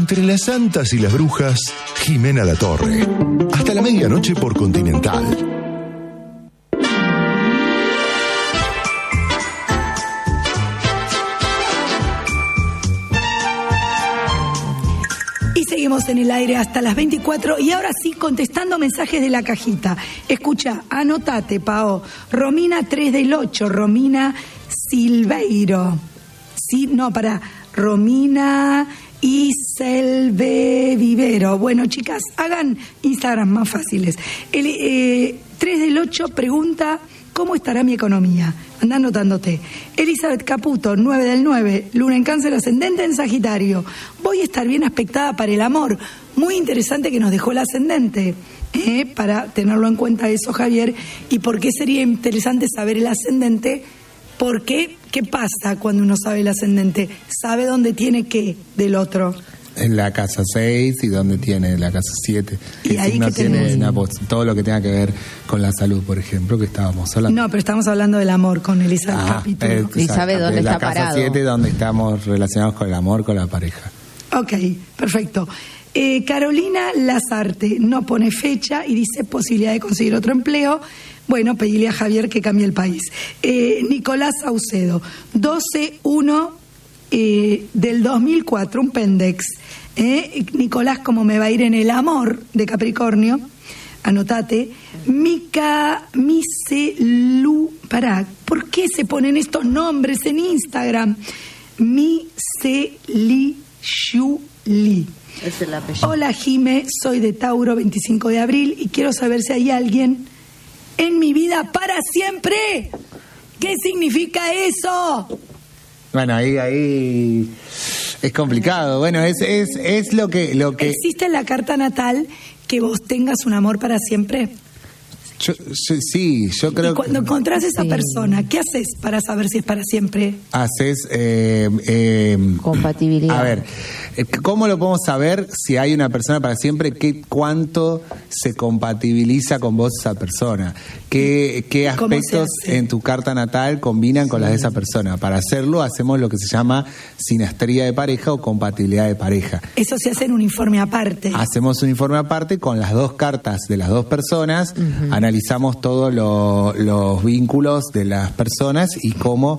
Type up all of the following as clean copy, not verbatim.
Entre las santas y las brujas, Jimena Latorre. Hasta la medianoche por Continental. Y seguimos en el aire hasta las 24 y ahora sí contestando mensajes de la cajita. Escucha, anotate, Pao. Romina 3 del 8, Romina Silveiro. Sí, no, Romina Iselve Vivero. Bueno, chicas, hagan Instagram más fáciles. 3 del 8 pregunta: ¿cómo estará mi economía? Anda anotándote. Elizabeth Caputo, 9 del 9, Luna en Cáncer, ascendente en Sagitario. Voy a estar bien aspectada para el amor. Muy interesante que nos dejó el ascendente. Para tenerlo en cuenta eso, Javier. ¿Y por qué sería interesante saber el ascendente? Porque, ¿qué pasa cuando uno sabe el ascendente? Sabe dónde tiene qué del otro. En la casa 6 y dónde tiene la casa 7. ¿Y ahí no qué tiene todo lo que tenga que ver con la salud, por ejemplo, que estábamos hablando. No, pero estamos hablando del amor con Elizabeth Capítulo. Y sabe dónde está parado. La casa 7, donde estamos relacionados con el amor, con la pareja. Ok, perfecto. Carolina Lazarte no pone fecha y dice posibilidad de conseguir otro empleo. Bueno, pedile a Javier que cambie el país. Nicolás Saucedo, 12-1 del 2004, un pendex. Nicolás, ¿cómo me va a ir en el amor de Capricornio? Anotate. Mica Miselu. Pará, ¿por qué se ponen estos nombres en Instagram? Miseli Shuli. Es el apellido. Hola, Jime, soy de Tauro, 25 de abril, y quiero saber si hay alguien en mi vida para siempre. ¿Qué significa eso? Bueno, ahí es complicado. Bueno, es lo que... ¿Existe en la carta natal que vos tengas un amor para siempre? Yo creo que... Y cuando encontrás esa persona, ¿qué haces para saber si es para siempre? Haces... compatibilidad. A ver, ¿cómo lo podemos saber si hay una persona para siempre? ¿Cuánto se compatibiliza con vos esa persona? ¿Qué aspectos en tu carta natal combinan con las de esa persona? Para hacerlo hacemos lo que se llama sinastría de pareja o compatibilidad de pareja. Eso se hace en un informe aparte. Hacemos un informe aparte con las dos cartas de las dos personas, analizamos todos los vínculos de las personas y cómo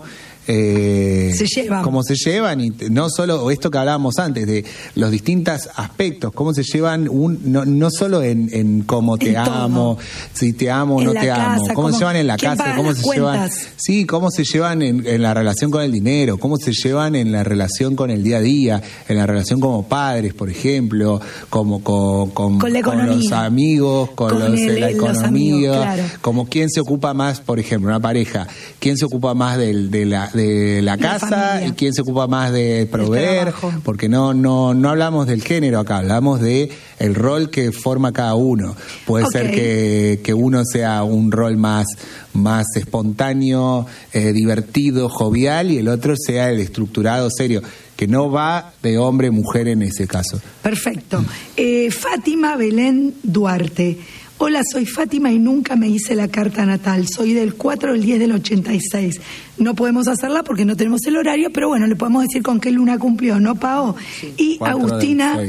se llevan, y no solo esto que hablábamos antes de los distintos aspectos, cómo se llevan no solo en cómo te amo, si te amo o no te amo, cómo se llevan en la casa, cómo se llevan, cómo se llevan en la relación con el dinero, cómo se llevan en la relación con el día a día, en la relación como padres, por ejemplo, como con los amigos, con la economía, amigos, claro. Como quién se ocupa más, por ejemplo, una pareja, quién se ocupa más de la casa y quién se ocupa más de proveer, porque no hablamos del género acá, hablamos de el rol que forma cada uno. Puede ser que uno sea un rol más espontáneo, divertido, jovial, y el otro sea el estructurado, serio, que no va de hombre mujer en ese caso. Perfecto. Fátima Belén Duarte. Hola, soy Fátima y nunca me hice la carta natal. Soy del 4 del 10 del 86. No podemos hacerla porque no tenemos el horario, pero bueno, le podemos decir con qué luna cumplió, ¿no, Pao? Sí. Y Agustina...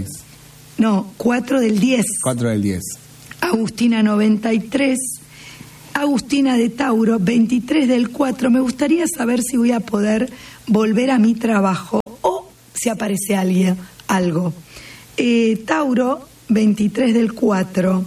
4 del 10. 4 del 10. Agustina 93. Agustina de Tauro, 23 del 4. Me gustaría saber si voy a poder volver a mi trabajo o si aparece algo. Tauro, 23 del 4.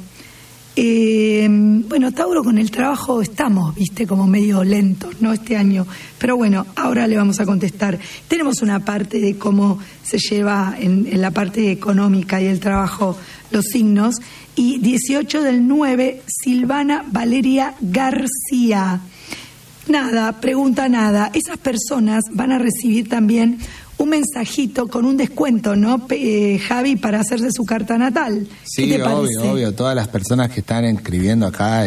Bueno, Tauro, con el trabajo estamos, como medio lentos, ¿no? Este año. Pero bueno, ahora le vamos a contestar. Tenemos una parte de cómo se lleva en la parte económica y el trabajo los signos. Y 18 del 9, Silvana Valeria García. Pregunta nada. Esas personas van a recibir también un mensajito con un descuento, ¿no, Javi, para hacerse su carta natal? Sí, ¿qué te parece? Obvio. Todas las personas que están escribiendo acá,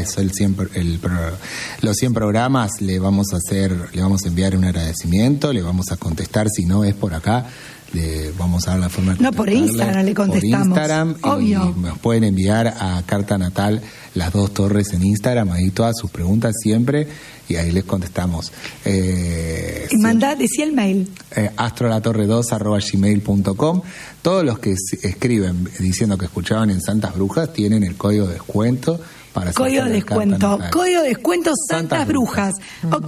los 100 programas, le vamos a enviar un agradecimiento, le vamos a contestar, si no es por acá, vamos a dar la forma de no, por Instagram le contestamos. Por Instagram, obvio. Y nos pueden enviar a Carta Natal Las Dos Torres en Instagram, ahí todas sus preguntas siempre, y ahí les contestamos. Y decía el mail. astrolatorre2@gmail.com. Todos los que escriben diciendo que escuchaban en Santas Brujas tienen el código de descuento. Código de descuento Santas Brujas. Ok,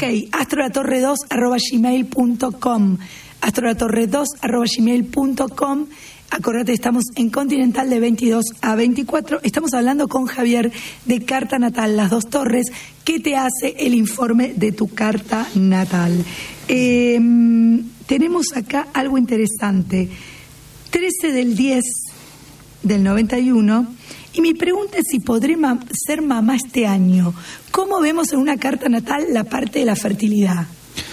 astrolatorre2@gmail.com. astrolatorre2@gmail.com. Acordate, estamos en Continental de 22 a 24. Estamos hablando con Javier de Carta Natal, Las Dos Torres, que te hace el informe de tu carta natal. Tenemos acá algo interesante. 13/10/91. Y mi pregunta es si podré ser mamá este año. ¿Cómo vemos en una carta natal la parte de la fertilidad?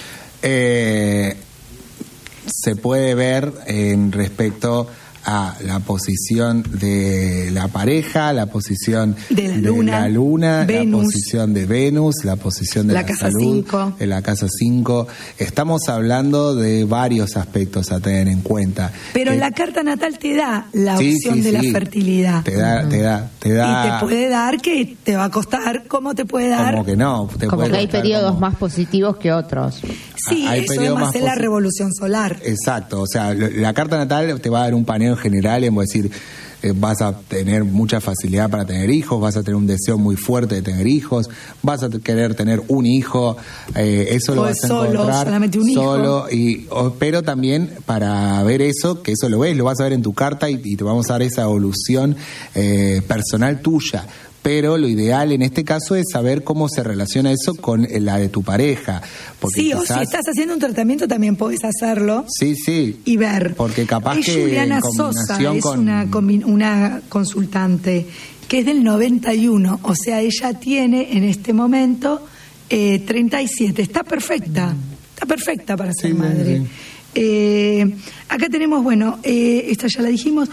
Se puede ver en respecto a la posición de la pareja, la posición de la luna, Venus, la posición de Venus, la posición de la salud, de la casa 5. Estamos hablando de varios aspectos a tener en cuenta. Pero la carta natal te da la opción de la fertilidad. Te da. Y te puede dar que te va a costar, ¿cómo te puede dar? Como que no. Como que hay periodos más positivos que otros. Sí, eso es más en la revolución solar. Exacto, o sea, la carta natal te va a dar un paneo general, es decir, vas a tener mucha facilidad para tener hijos, vas a tener un deseo muy fuerte de tener hijos, vas a querer tener un hijo, eso lo vas a encontrar solamente un solo, pero también para ver eso, que eso lo ves, lo vas a ver en tu carta y te vamos a dar esa evolución personal tuya. Pero lo ideal en este caso es saber cómo se relaciona eso con la de tu pareja. Porque sí, o si estás haciendo un tratamiento también podés hacerlo. Sí. Y ver. Porque capaz es que Juliana Sosa, es una consultante que es del 91. O sea, ella tiene en este momento 37. Está perfecta para ser madre. Sí. Acá tenemos, esta ya la dijimos,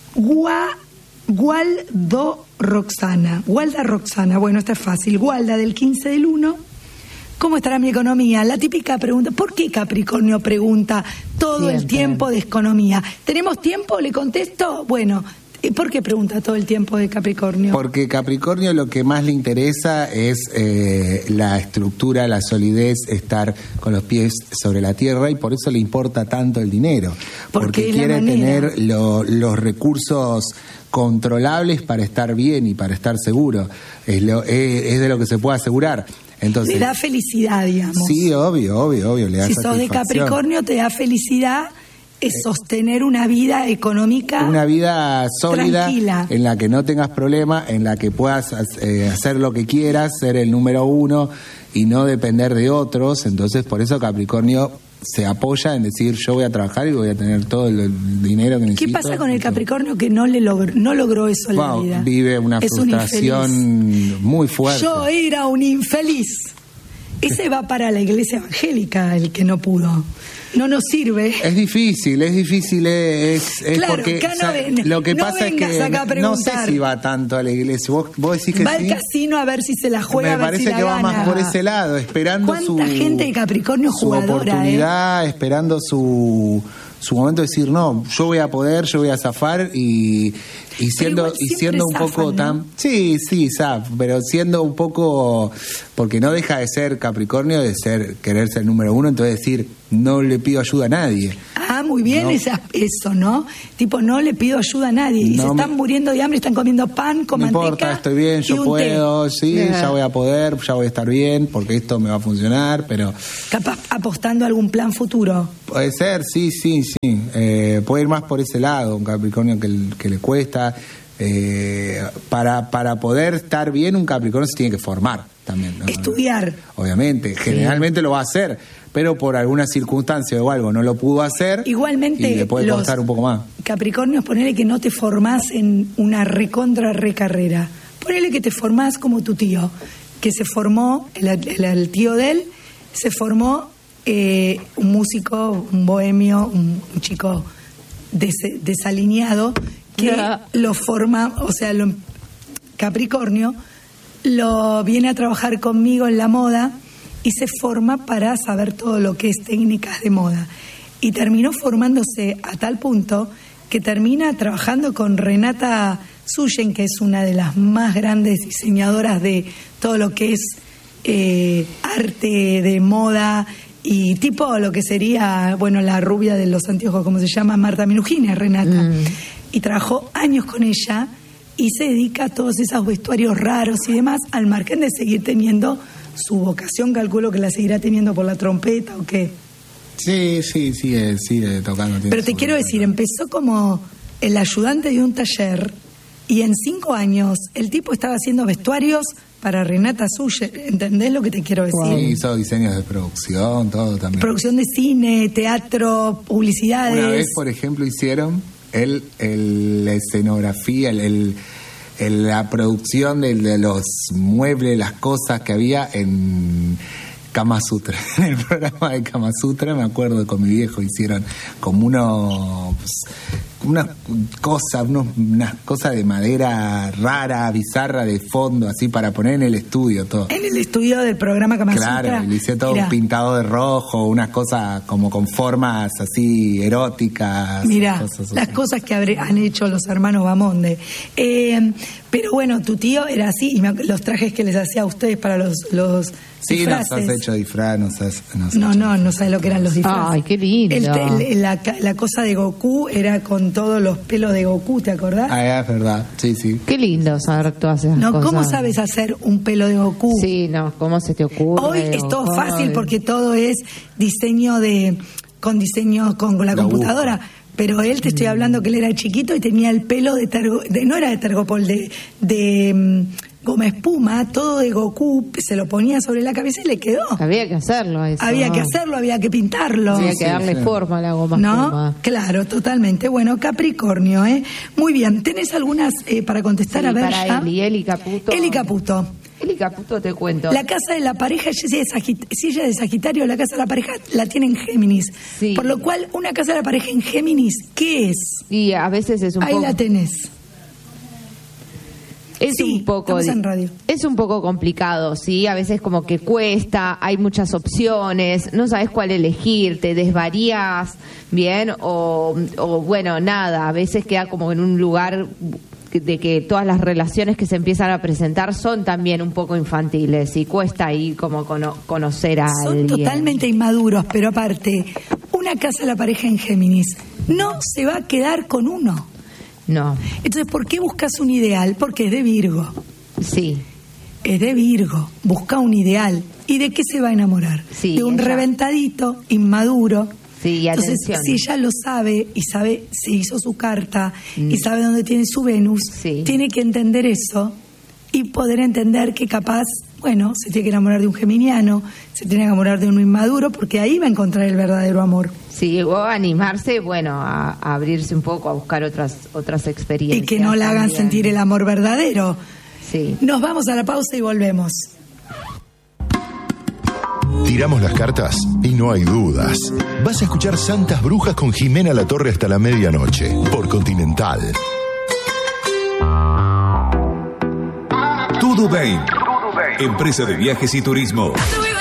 Walda Roxana, bueno, esta es fácil. Walda del 15/1. ¿Cómo estará mi economía? La típica pregunta, ¿por qué Capricornio pregunta todo el tiempo de economía? ¿Tenemos tiempo? ¿Le contesto? Bueno, ¿por qué pregunta todo el tiempo de Capricornio? Porque Capricornio lo que más le interesa es la estructura, la solidez, estar con los pies sobre la tierra, y por eso le importa tanto el dinero. Porque quiere tener los recursos controlables para estar bien y para estar seguro. Es de lo que se puede asegurar. Entonces, le da felicidad, digamos. Sí, obvio, le da satisfacción. Si sos de Capricornio, te da felicidad sostener una vida económica, una vida sólida, tranquila, en la que no tengas problema, en la que puedas hacer lo que quieras, ser el número uno y no depender de otros. Entonces, por eso Capricornio se apoya en decir, yo voy a trabajar y voy a tener todo el dinero que necesito. ¿Qué pasa con el Capricornio que no logró eso en la vida? Vive una frustración muy fuerte. Yo era un infeliz. Ese va para la iglesia evangélica, el que no pudo. No nos sirve. Es difícil, claro, porque lo que pasa es que no sé si va tanto a la iglesia. ¿Vos decís que va sí? al casino a ver si se la juega, Me parece que va más por ese lado, esperando ¿Cuánta gente de Capricornio jugadora, su oportunidad, esperando su momento de decir, no, yo voy a poder, yo voy a zafar y siendo un poco tan... Sí, pero siendo un poco... Porque no deja de ser Capricornio, de querer ser el número uno, entonces decir, no le pido ayuda a nadie. Muy bien, eso, ¿no? Tipo, no le pido ayuda a nadie. Y se están muriendo de hambre, están comiendo pan con manteca. No importa, estoy bien, yo puedo, ya voy a poder, ya voy a estar bien, porque esto me va a funcionar, pero... Capaz apostando a algún plan futuro. Puede ser, sí. Puede ir más por ese lado, un Capricornio que le cuesta. Para poder estar bien, un Capricornio se tiene que formar también, ¿no? Estudiar. Obviamente, generalmente lo va a hacer, pero por alguna circunstancia o algo no lo pudo hacer. Igualmente, y le puede costar un poco más. Capricornios, ponele que no te formás en una recontra carrera. Ponele que te formás como tu tío, que se formó, el tío de él, se formó un músico, un bohemio, un chico desalineado, que lo forma, o sea, Capricornio lo viene a trabajar conmigo en la moda y se forma para saber todo lo que es técnicas de moda. y terminó formándose a tal punto que termina trabajando con Renata Suyen, que es una de las más grandes diseñadoras de todo lo que es arte de moda y tipo lo que sería, bueno, la rubia de los anteojos, como se llama, Marta Minujina, Renata. Y trabajó años con ella y se dedica a todos esos vestuarios raros y demás, al margen de seguir teniendo su vocación, calculo que la seguirá teniendo por la trompeta o qué. Sí, sigue tocando. Pero te quiero decir, empezó como el ayudante de un taller y en 5 años el tipo estaba haciendo vestuarios para Renata Suyen. ¿Entendés lo que te quiero decir? Sí, hizo diseños de producción, todo también. Producción de cine, teatro, publicidades. Una vez, por ejemplo, hicieron la escenografía, la producción de los muebles, las cosas que había en Kama Sutra. En el programa de Kama Sutra, me acuerdo, con mi viejo hicieron como unas cosas de madera rara, bizarra de fondo, así para poner en el estudio todo. En el estudio del programa Kama Sutra. Claro, le hice todo pintado de rojo, unas cosas como con formas así eróticas. Mirá, las cosas que han hecho los hermanos Bamonde. Pero bueno, tu tío era así, y los trajes que les hacía a ustedes para los sí, disfraces. Nos has hecho disfraz, no sabes lo que eran los disfraces. Ay, qué lindo. La cosa de Goku era con todos los pelos de Goku, ¿te acordás? Ah, es verdad, sí. Qué lindo saber todas esas cosas. ¿Cómo sabes hacer un pelo de Goku? Sí, ¿cómo se te ocurre? Hoy es todo fácil porque todo es diseño con la computadora. Pero él, te estoy hablando que él era chiquito y tenía el pelo no era de Tergopol, de goma espuma, todo de Goku, se lo ponía sobre la cabeza y le quedó. Había que hacerlo eso. Había que pintarlo. Había que darle forma a la goma espuma. ¿No? Claro, totalmente. Bueno, Capricornio, Muy bien, ¿tenés algunas para contestar? Sí, a ver para ya. Eli Caputo. Eli Caputo. Eli Caputo, te cuento. La casa de la pareja, si ella es de Sagitario, la casa de la pareja la tiene en Géminis. Sí. Por lo cual, una casa de la pareja en Géminis, ¿qué es? Y a veces es un poco... Ahí la tenés. Es un poco en radio. Es un poco complicado, sí, a veces como que cuesta, hay muchas opciones, no sabes cuál elegir, te desvarías, bien, o bueno, nada, a veces queda como en un lugar de que todas las relaciones que se empiezan a presentar son también un poco infantiles y cuesta ahí como conocer a alguien. Son totalmente inmaduros, pero aparte, una casa de la pareja en Géminis no se va a quedar con uno. No. Entonces, ¿por qué buscas un ideal? Porque es de Virgo. Sí. Es de Virgo. Busca un ideal. ¿Y de qué se va a enamorar? Sí, de un reventadito, inmaduro. Sí, y entonces, atención. si ella lo sabe y sabe, se hizo su carta y sabe dónde tiene su Venus, tiene que entender eso y poder entender que capaz, bueno, se tiene que enamorar de un geminiano, se tiene que enamorar de uno inmaduro, porque ahí va a encontrar el verdadero amor. Sí, o animarse, bueno, a abrirse un poco, a buscar otras experiencias. Y que no la hagan sentir el amor verdadero. Sí. Nos vamos a la pausa y volvemos. Tiramos las cartas y no hay dudas. Vas a escuchar Santas Brujas con Jimena Latorre hasta la medianoche, por Continental. TudoBain, empresa de viajes y turismo.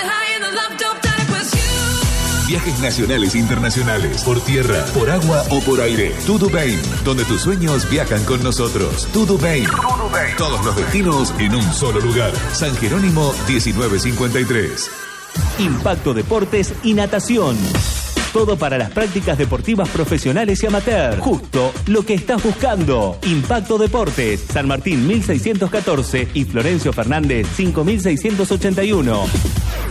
Viajes nacionales e internacionales, por tierra, por agua o por aire. TudoBain, donde tus sueños viajan con nosotros. TudoBain. Todos los destinos en un solo lugar. San Jerónimo 1953. Impacto Deportes y Natación. Todo para las prácticas deportivas profesionales y amateur. Justo lo que estás buscando. Impacto Deportes, San Martín 1614 y Florencio Fernández 5681.